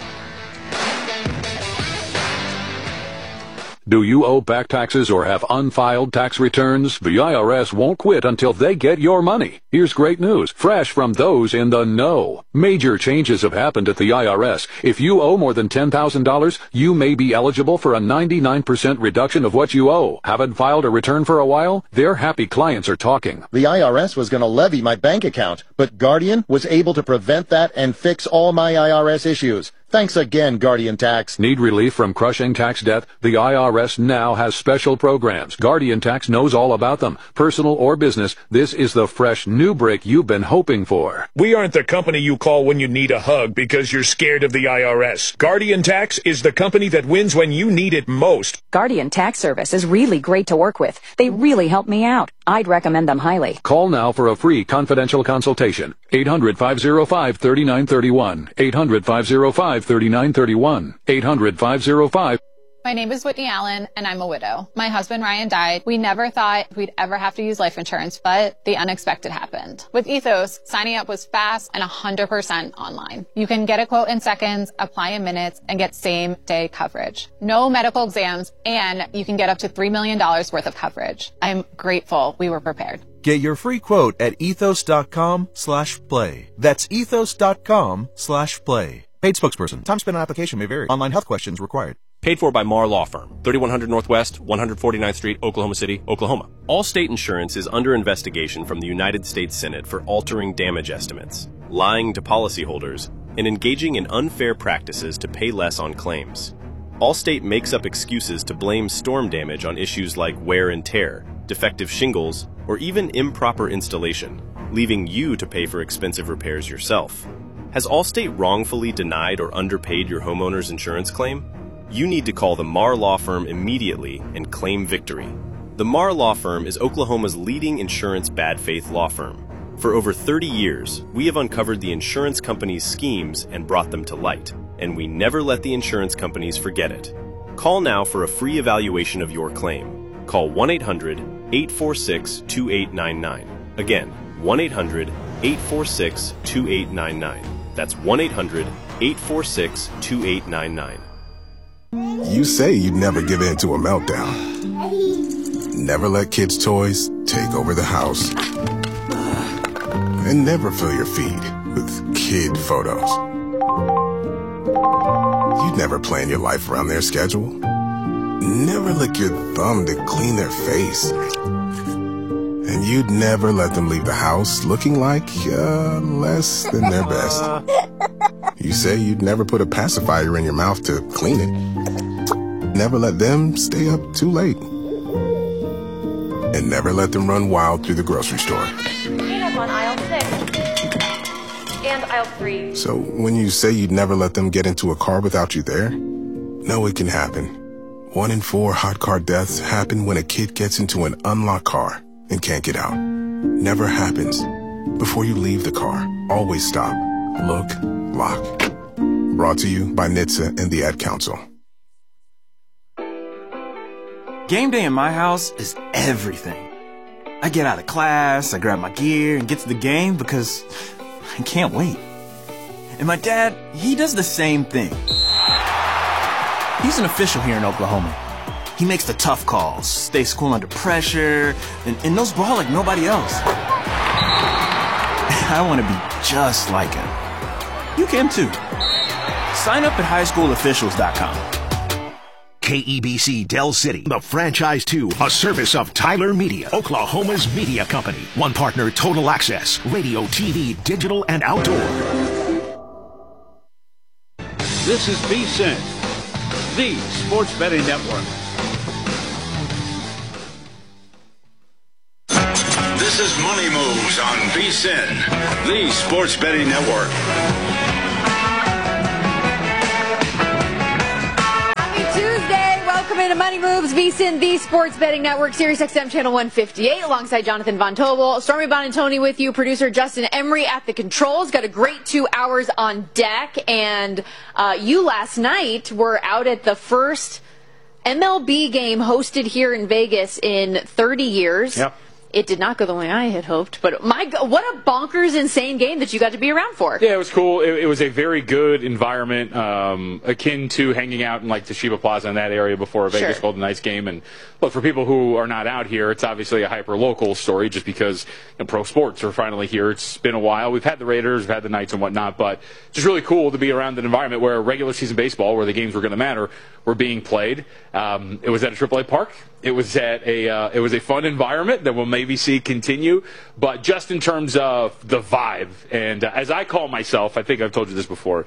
Do you owe back taxes or have unfiled tax returns? The I R S won't quit until they get your money. Here's great news, fresh from those in the know. Major changes have happened at the I R S. If you owe more than ten thousand dollars, you may be eligible for a ninety-nine percent reduction of what you owe. Haven't filed a return for a while? Their happy clients are talking. The I R S was going to levy my bank account, but Guardian was able to prevent that and fix all my I R S issues. Thanks again, Guardian Tax. Need relief from crushing tax debt? The I R S now has special programs. Guardian Tax knows all about them. Personal or business, this is the fresh new break you've been hoping for. We aren't the company you call when you need a hug because you're scared of the I R S. Guardian Tax is the company that wins when you need it most. Guardian Tax Service is really great to work with. They really help me out. I'd recommend them highly. Call now for a free confidential consultation. eight hundred, five oh five, three nine three one. eight hundred, five oh five, three nine three one. eight hundred, five oh five. My name is Whitney Allen, and I'm a widow. My husband, Ryan, died. We never thought we'd ever have to use life insurance, but the unexpected happened. With Ethos, signing up was fast and one hundred percent online. You can get a quote in seconds, apply in minutes, and get same-day coverage. No medical exams, and you can get up to three million dollars worth of coverage. I'm grateful we were prepared. Get your free quote at ethos.com slash play. That's ethos.com slash play. Paid spokesperson. Time spent on application may vary. Online health questions required. Paid for by Marr Law Firm, thirty-one hundred Northwest, one forty-ninth Street, Oklahoma City, Oklahoma. Allstate Insurance is under investigation from the United States Senate for altering damage estimates, lying to policyholders, and engaging in unfair practices to pay less on claims. Allstate makes up excuses to blame storm damage on issues like wear and tear, defective shingles, or even improper installation, leaving you to pay for expensive repairs yourself. Has Allstate wrongfully denied or underpaid your homeowner's insurance claim? You need to call the Marr Law Firm immediately and claim victory. The Marr Law Firm is Oklahoma's leading insurance bad faith law firm. For over thirty years, we have uncovered the insurance companies' schemes and brought them to light, and we never let the insurance companies forget it. Call now for a free evaluation of your claim. Call one eight hundred, eight four six, two eight nine nine. Again, one eight hundred, eight four six, two eight nine nine. That's one eight hundred, eight four six, two eight nine nine. You say you'd never give in to a meltdown. Never let kids' toys take over the house. And never fill your feed with kid photos. You'd never plan your life around their schedule. Never lick your thumb to clean their face. And you'd never let them leave the house looking like uh, less than their best. You say you'd never put a pacifier in your mouth to clean it. Never let them stay up too late. And never let them run wild through the grocery store. Cleanup on aisle six. And aisle three. So when you say you'd never let them get into a car without you there, no, it can happen. One in four hot car deaths happen when a kid gets into an unlocked car and can't get out. Never happens. Before you leave the car, always stop, look, lock. Brought to you by N H T S A and the Ad Council. Game day in my house is everything. I get out of class, I grab my gear, and get to the game because I can't wait. And my dad, he does the same thing. He's an official here in Oklahoma. He makes the tough calls, stays cool under pressure, and, and knows ball like nobody else. I want to be just like him. You can too. Sign up at high school officials dot com. K E B C Del City, the franchise two, a service of Tyler Media, Oklahoma's media company. One partner, Total Access, radio, T V, digital, and outdoor. This is VSiN, the Sports Betting Network. This is Money Moves on VSiN, the Sports Betting Network. Welcome into Money Moves, VSiN, the Sports Betting Network, Sirius X M Channel one fifty-eight, alongside Jonathan Von Tobel, Stormy Bonantoni with you, producer Justin Emery at the controls. Got a great two hours on deck, and uh, you last night were out at the first M L B game hosted here in Vegas in thirty years. Yep. It did not go the way I had hoped, but my God, what a bonkers, insane game that you got to be around for. Yeah, it was cool. It, it was a very good environment, um, akin to hanging out in like Toshiba Plaza in that area before a Vegas Sure. Golden Knights game. And look, for people who are not out here, it's obviously a hyper-local story just because you know, pro sports are finally here. It's been a while. We've had the Raiders, we've had the Knights and whatnot, but just really cool to be around an environment where regular season baseball, where the games were going to matter, were being played. Um, it was at a triple A park. It was at a uh, it was a fun environment that we'll maybe see continue, but just in terms of the vibe, and uh, as I call myself, I think I've told you this before,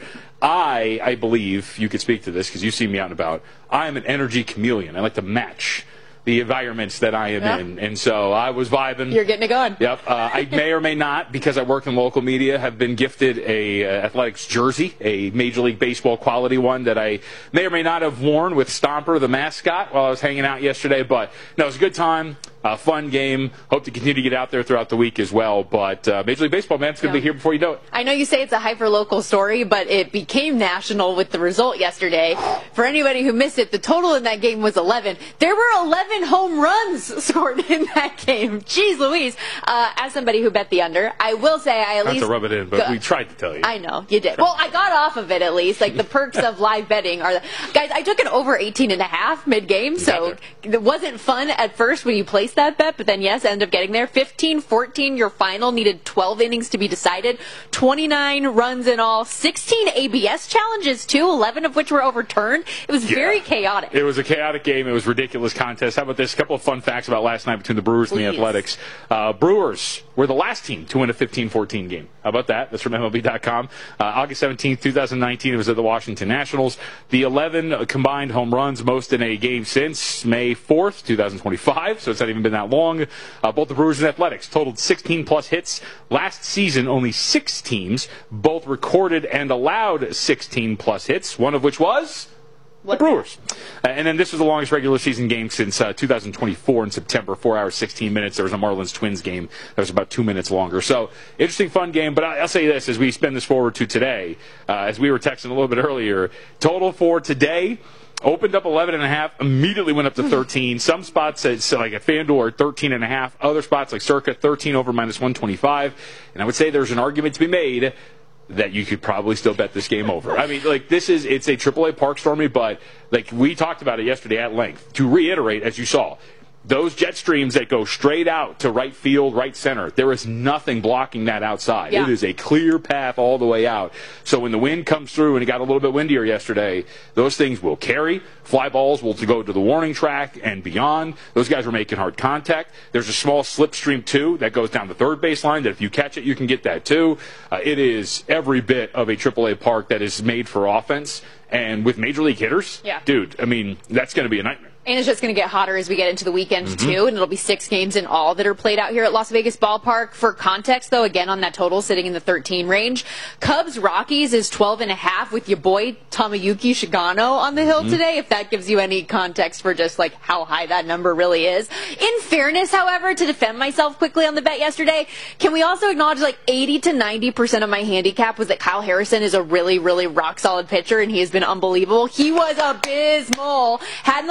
I I believe you could speak to this because you see me out and about. I am an energy chameleon. I like to match the environments that I am Yeah. in, and so I was vibing. You're getting it going. Yep. Uh, I may or may not, because I work in local media, have been gifted a uh, athletics jersey, a Major League Baseball quality one that I may or may not have worn with Stomper, the mascot, while I was hanging out yesterday. But no, it was a good time. Uh, fun game. Hope to continue to get out there throughout the week as well. But uh, Major League Baseball, man, it's going to Yeah. be here before you know it. I know you say it's a hyper-local story, but it became national with the result yesterday. For anybody who missed it, the total in that game was eleven. There were eleven home runs scored in that game. Jeez Louise. Uh, as somebody who bet the under, I will say I at Not least... to rub it in, but Go- we tried to tell you. I know, you did. Well, I got off of it at least. Like, the perks of live betting are... Guys, I took an over eighteen and a half mid-game, so it wasn't fun at first when you placed that bet, but then, yes, ended up getting there. fifteen fourteen, your final, needed twelve innings to be decided. twenty-nine runs in all. sixteen A B S challenges, too, eleven of which were overturned. It was very chaotic. It was a chaotic game. It was a ridiculous contest. How about this? A couple of fun facts about last night between the Brewers and the Please. Athletics. Uh, Brewers were the last team to win a fifteen fourteen game. How about that? That's from M L B dot com. Uh, August seventeenth, twenty nineteen, it was at the Washington Nationals. The eleven combined home runs, most in a game since May fourth, twenty twenty-five, so it's not even been that long. Uh, both the Brewers and Athletics totaled sixteen plus hits. Last season, only six teams both recorded and allowed sixteen plus hits, one of which was... the Brewers. Uh, and then this was the longest regular season game since uh, two thousand twenty-four in September, four hours, sixteen minutes. There was a Marlins Twins game that was about two minutes longer. So, interesting, fun game. But I, I'll say this, as we spin this forward to today, uh, as we were texting a little bit earlier, total for today, opened up eleven and a half, immediately went up to thirteen. Some spots, at, so like at FanDuel, are thirteen and a half. Other spots, like Circa, thirteen over minus one twenty-five. And I would say there's an argument to be made that you could probably still bet this game over. I mean, like, this is, it's a triple A park, Stormy, but, like, we talked about it yesterday at length. To reiterate, as you saw, those jet streams that go straight out to right field, right center, there is nothing blocking that outside. Yeah. It is a clear path all the way out. So when the wind comes through, and it got a little bit windier yesterday, those things will carry. Fly balls will go to the warning track and beyond. Those guys were making hard contact. There's a small slipstream, too, that goes down the third baseline, that if you catch it, you can get that, too. Uh, it is every bit of a triple A park that is made for offense. And with Major League hitters, Yeah. dude, I mean, that's going to be a nightmare. And it's just going to get hotter as we get into the weekend, Mm-hmm. too. And it'll be six games in all that are played out here at Las Vegas Ballpark. For context, though, again, on that total, sitting in the thirteen range. Cubs-Rockies is twelve and a half with your boy Tomoyuki Shigano on the hill Mm-hmm. today, if that gives you any context for just, like, how high that number really is. In fairness, however, to defend myself quickly on the bet yesterday, can we also acknowledge, like, eighty to ninety percent of my handicap was that Kyle Harrison is a really, really rock-solid pitcher, and he has been unbelievable. He was abysmal. Hadn't allowed more than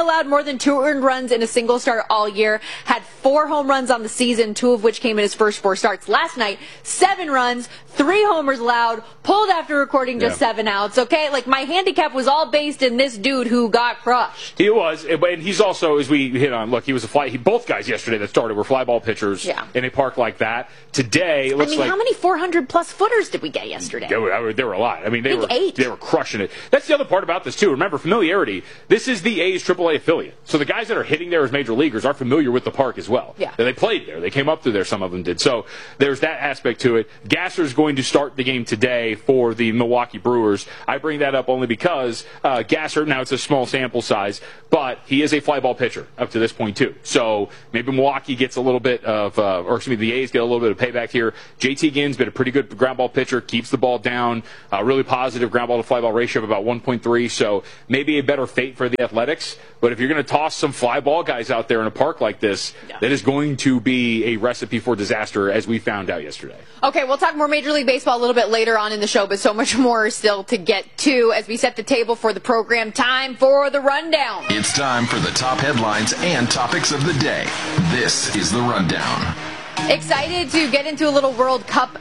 than two earned runs in a single start all year. Had four home runs on the season, two of which came in his first four starts. Last night, seven runs, three homers allowed, pulled after recording just yeah. seven outs. Okay, like my handicap was all based in this dude who got crushed. He was, and he's also, as we hit on, look, he was a fly. He, both guys yesterday that started were fly ball pitchers yeah. in a park like that. Today, it looks I mean, like, how many four hundred plus footers did we get yesterday? There were, there were a lot. I mean, they I think were eight. they were crushing it. That's the other part about this too. Remember, familiarity. This is the A's triple A affiliate, so the guys that are hitting there as major leaguers are familiar with the park as well. Yeah, they played there. They came up through there. Some of them did. So there's that aspect to it. Gasser's going to start the game today for the Milwaukee Brewers. I bring that up only because uh, Gasser. Now it's a small sample size, but he is a fly ball pitcher up to this point too. So maybe Milwaukee gets a little bit of, uh, or excuse me, the A's get a little bit of payback here. J T Ginn's been a pretty good ground ball pitcher, keeps the ball down, uh, really positive ground ball to fly ball ratio of about one point three, so maybe a better fate for the Athletics. But if you're going to toss some fly ball guys out there in a park like this, yeah. that is going to be a recipe for disaster, as we found out yesterday. Okay, we'll talk more Major League Baseball a little bit later on in the show, but so much more still to get to as we set the table for the program. Time for the Rundown. It's time for the top headlines and topics of the day. This is the Rundown. Excited to get into a little World Cup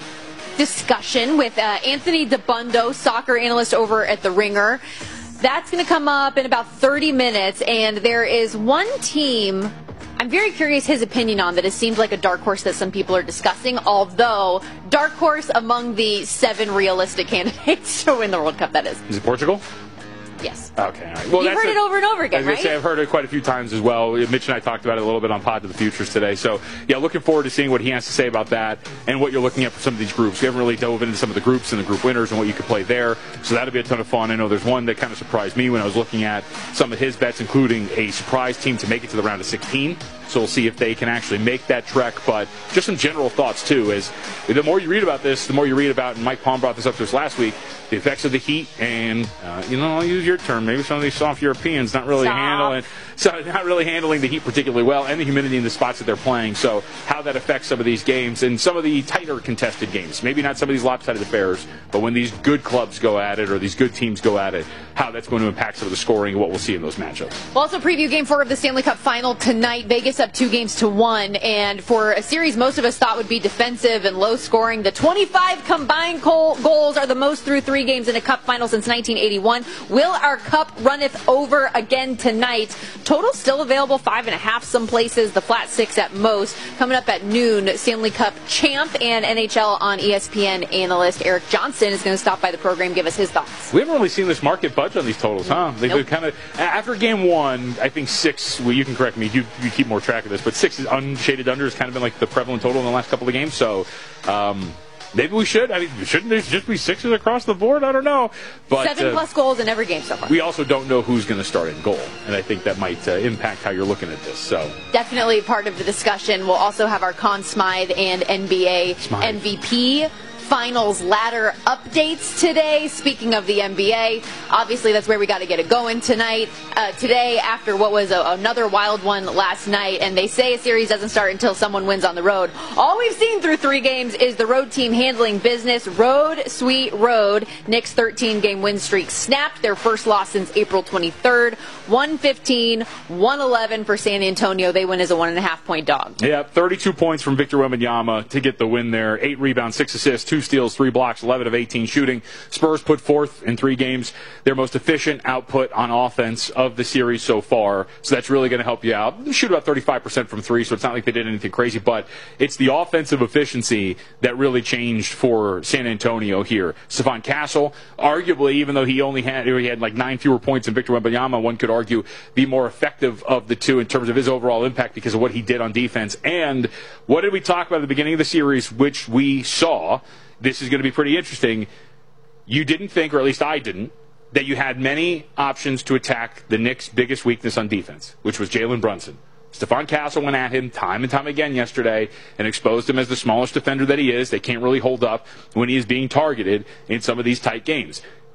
discussion with uh, Anthony DeBundo, soccer analyst over at The Ringer. That's going to come up in about thirty minutes, and there is one team I'm very curious his opinion on that. It seems like a dark horse that some people are discussing, although dark horse among the seven realistic candidates to win the World Cup, that is. Is it Portugal? Yes. Okay. All right. Well, You've heard a, it over and over again, I was gonna right? say, I've heard it quite a few times as well. Mitch and I talked about it a little bit on Pod to the Futures today. So, yeah, looking forward to seeing what he has to say about that and what you're looking at for some of these groups. We haven't really dove into some of the groups and the group winners and what you could play there. So that'll be a ton of fun. I know there's one that kind of surprised me when I was looking at some of his bets, including a surprise team to make it to the round of sixteen. So we'll see if they can actually make that trek. But just some general thoughts, too, is the more you read about this, the more you read about, and Mike Palm brought this up to us last week, the effects of the heat. And, uh, you know, I'll use your term. Maybe some of these soft Europeans not really Stop. handling so not really handling the heat particularly well, and the humidity in the spots that they're playing. So how that affects some of these games and some of the tighter contested games. Maybe not some of these lopsided affairs, but when these good clubs go at it or these good teams go at it, how that's going to impact some of the scoring and what we'll see in those matchups. We'll also preview Game four of the Stanley Cup Final tonight. Vegas up two games to one. And for a series most of us thought would be defensive and low scoring, the twenty-five combined goals are the most through three games in a Cup Final since nineteen eighty-one. Will our Cup runneth over again tonight? Total still available, five and a half some places, the flat six at most. Coming up at noon, Stanley Cup champ and N H L on E S P N analyst Eric Johnson is going to stop by the program, give us his thoughts. We haven't really seen this market budge on these totals, huh? They've Nope. kind of after game one. I think six. Well, you can correct me. You you keep more track of this, but six is unshaded under has kind of been like the prevalent total in the last couple of games. So. Um, Maybe we should. I mean, shouldn't there just be sixes across the board? I don't know. But, Seven uh, plus goals in every game so far. We also don't know who's going to start in goal, and I think that might uh, impact how you're looking at this. So definitely part of the discussion. We'll also have our Conn Smythe and N B A Smythe. M V P finals ladder updates today. Speaking of the N B A, obviously that's where we got to get it going tonight. Uh, today, after what was a, another wild one last night, and they say a series doesn't start until someone wins on the road. All we've seen through three games is the road team handling business. Road, sweet road. Knicks' thirteen-game win streak snapped. Their first loss since April twenty-third. one fifteen, one eleven for San Antonio. They win as a one and a half point dog. Yeah, thirty-two points from Victor Wembanyama to get the win there. Eight rebounds, six assists, two steals, three blocks, eleven of eighteen shooting. Spurs put forth in three games their most efficient output on offense of the series so far. So that's really going to help you out. They shoot about thirty-five percent from three, so it's not like they did anything crazy, but it's the offensive efficiency that really changed for San Antonio here. Stephon Castle, arguably, even though he only had he had like nine fewer points than Victor Wembanyama, one could argue the more effective of the two in terms of his overall impact because of what he did on defense. And what did we talk about at the beginning of the series, which we saw? This is going to be pretty interesting. You didn't think, or at least I didn't, that you had many options to attack the Knicks' biggest weakness on defense, which was Jalen Brunson. Stephon Castle went at him time and time again yesterday and exposed him as the smallest defender that he is. They can't really hold up when he is being targeted in some of these tight games.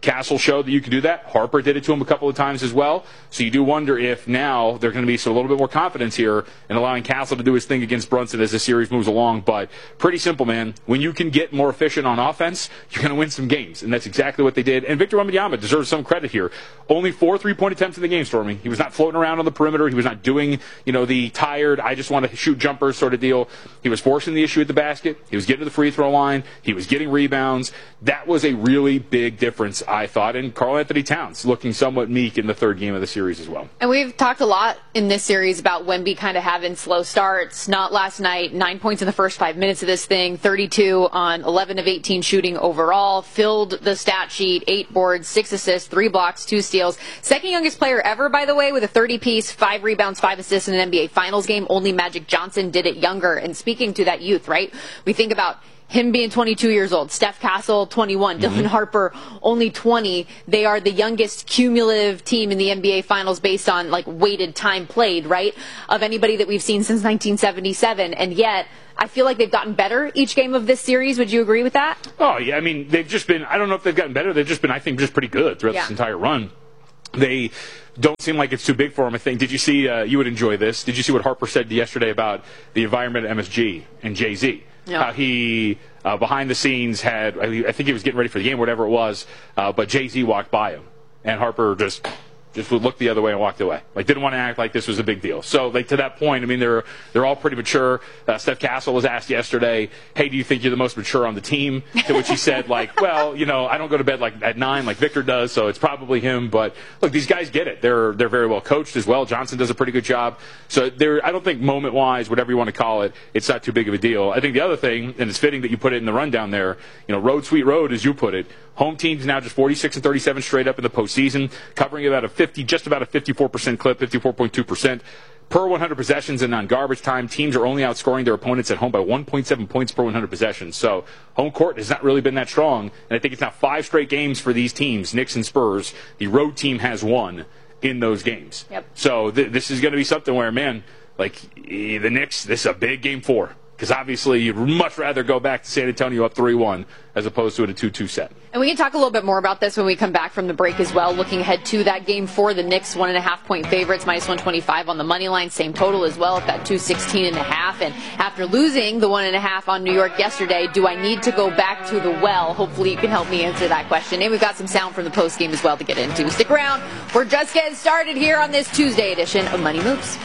Castle showed that you could do that. Harper did it to him a couple of times as well. So you do wonder if now they're going to be so a little bit more confidence here in allowing Castle to do his thing against Brunson as the series moves along. But pretty simple, man. When you can get more efficient on offense, you're going to win some games. And that's exactly what they did. And Victor Wembanyama deserves some credit here. Only four three-point attempts in the game, Stormy. He was not floating around on the perimeter. He was not doing, you know, the tired, I just want to shoot jumpers sort of deal. He was forcing the issue at the basket. He was getting to the free throw line. He was getting rebounds. That was a really big difference, I thought. And Karl Anthony Towns looking somewhat meek in the third game of the series as well. And we've talked a lot in this series about Wemby kind of having slow starts. Not last night. Nine points in the first five minutes of this thing. thirty-two on eleven of eighteen shooting overall. Filled the stat sheet. Eight boards, six assists, three blocks, two steals. Second youngest player ever, by the way, with a thirty-piece, five rebounds, five assists in an N B A Finals game. Only Magic Johnson did it younger. And speaking to that youth, right? We think about him being twenty-two years old, Steph Castle, twenty-one, mm-hmm. Dylan Harper, only twenty. They are the youngest cumulative team in the N B A Finals based on, like, weighted time played, right, of anybody that we've seen since nineteen seventy-seven. And yet, I feel like they've gotten better each game of this series. Would you agree with that? Oh, yeah. I mean, they've just been, I don't know if they've gotten better. They've just been, I think, just pretty good throughout yeah. this entire run. They don't seem like it's too big for them, I think. Did you see, uh, you would enjoy this, did you see what Harper said yesterday about the environment at M S G and Jay-Z? No. How he, uh, behind the scenes, had, I think he was getting ready for the game, whatever it was, uh, but Jay-Z walked by him, and Harper just just would look the other way and walked away. Like, didn't want to act like this was a big deal. So, like, to that point, I mean, they're they're all pretty mature. Uh, Steph Castle was asked yesterday, hey, do you think you're the most mature on the team? To which he said, like, well, you know, I don't go to bed like at nine like Victor does, so it's probably him. But, look, these guys get it. They're they're very well coached as well. Johnson does a pretty good job. So, they're, I don't think moment-wise, whatever you want to call it, it's not too big of a deal. I think the other thing, and it's fitting that you put it in the rundown there, you know, road, sweet road, as you put it, home teams now just forty-six and thirty-seven straight up in the postseason, covering about a fifty, just about a fifty-four percent clip, fifty-four point two percent per one hundred possessions in non-garbage time. Teams are only outscoring their opponents at home by one point seven points per one hundred possessions. So home court has not really been that strong, and I think it's now five straight games for these teams, Knicks and Spurs. The road team has won in those games. Yep. So th- this is going to be something where, man, like the Knicks, this is a big game four. Because obviously you'd much rather go back to San Antonio up three one as opposed to a two two set. And we can talk a little bit more about this when we come back from the break as well. Looking ahead to that game four, the Knicks one and a half point favorites, minus one twenty-five on the money line, same total as well at that two sixteen and a half. And after losing the one and a half on New York yesterday, do I need to go back to the well? Hopefully you can help me answer that question. And we've got some sound from the post game as well to get into. Stick around. We're just getting started here on this Tuesday edition of Money Moves.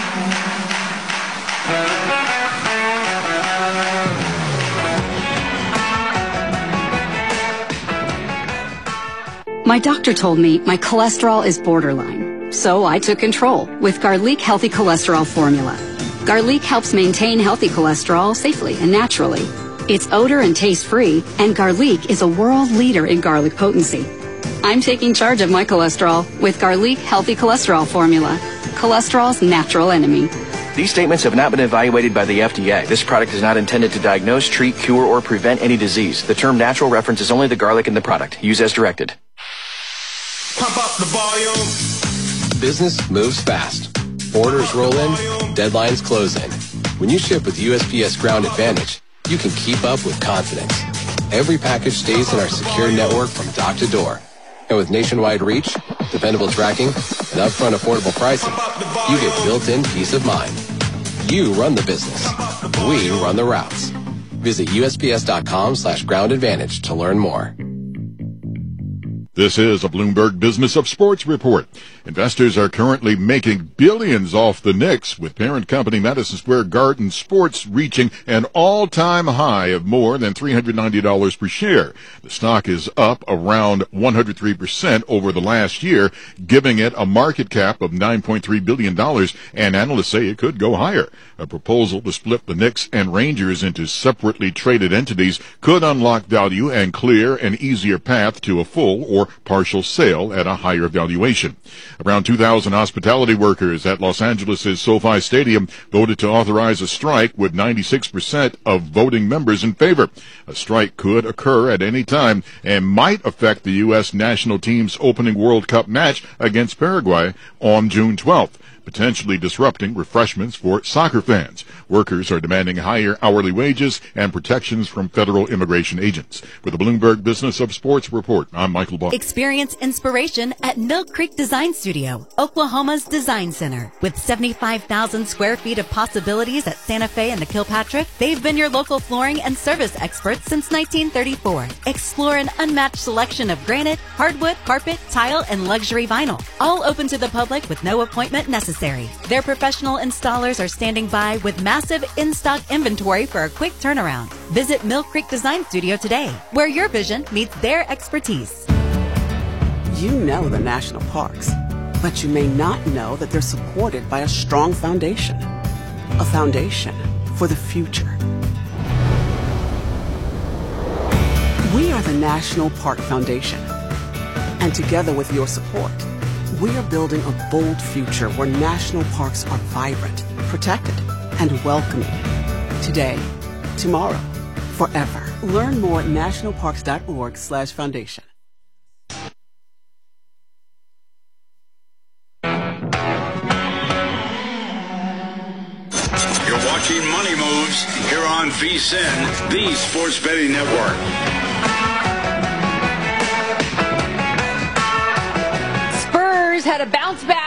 My doctor told me my cholesterol is borderline, so I took control with Garlic Healthy Cholesterol Formula. Garlic helps maintain healthy cholesterol safely and naturally. It's odor and taste-free, and Garlic is a world leader in garlic potency. I'm taking charge of my cholesterol with Garlic Healthy Cholesterol Formula, cholesterol's natural enemy. These statements have not been evaluated by the F D A. This product is not intended to diagnose, treat, cure, or prevent any disease. The term natural references only the garlic in the product. Use as directed. Pump up the volume. Business moves fast. Orders roll in, deadlines close in. When you ship with U S P S Ground Advantage, you can keep up with confidence. Every package stays in our secure network from dock to door. And with nationwide reach, dependable tracking, and upfront affordable pricing, you get built-in peace of mind. You run the business. We run the routes. Visit U S P S dot com slash ground advantage to learn more. This is a Bloomberg Business of Sports report. Investors are currently making billions off the Knicks, with parent company Madison Square Garden Sports reaching an all-time high of more than three hundred ninety dollars per share. The stock is up around one hundred three percent over the last year, giving it a market cap of nine point three billion dollars, and analysts say it could go higher. A proposal to split the Knicks and Rangers into separately traded entities could unlock value and clear an easier path to a full or partial sale at a higher valuation. Around two thousand hospitality workers at Los Angeles' SoFi Stadium voted to authorize a strike, with ninety-six percent of voting members in favor. A strike could occur at any time and might affect the U S national team's opening World Cup match against Paraguay on June twelfth. potentially disrupting refreshments for soccer fans. Workers are demanding higher hourly wages and protections from federal immigration agents. For the Bloomberg Business of Sports Report, I'm Michael Barr. Experience inspiration at Mill Creek Design Studio, Oklahoma's design center. With seventy-five thousand square feet of possibilities at Santa Fe and the Kilpatrick, they've been your local flooring and service experts since nineteen thirty-four. Explore an unmatched selection of granite, hardwood, carpet, tile, and luxury vinyl. All open to the public with no appointment necessary. Their professional installers are standing by with massive in-stock inventory for a quick turnaround. Visit Mill Creek Design Studio today, where your vision meets their expertise. You know the national parks, but you may not know that they're supported by a strong foundation. A foundation for the future. We are the National Park Foundation. And together with your support, we are building a bold future where national parks are vibrant, protected, and welcoming. Today, tomorrow, forever. Learn more at nationalparks.org slash foundation. You're watching Money Moves here on V S I N, the Sports Betting Network. Spurs had a bounce back